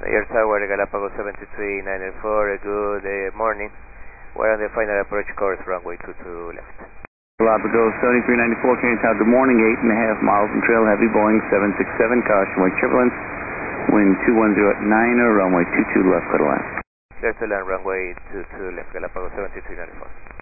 Air Tower, Galapagos 7394, good morning. We're on the final approach course, runway 22 left. Galapagos 7394, Canyon Tower, good morning, 8.5 miles from trail, heavy Boeing 767, caution wake turbulence, wind 210 at 9, runway 22 left, clear to land. Clear to land, runway 22 left, Galapagos 7394.